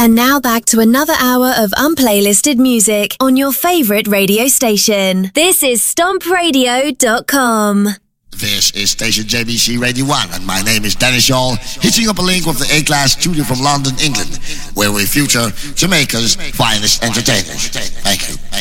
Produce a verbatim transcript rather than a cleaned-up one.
And now back to another hour of unplaylisted music on your favourite radio station. This is stomp radio dot com. This is station J B C Radio one, and my name is Dennis Shaw, hitching up a link with the A-Class studio from London, England, where we feature Jamaica's finest entertainers. Thank you.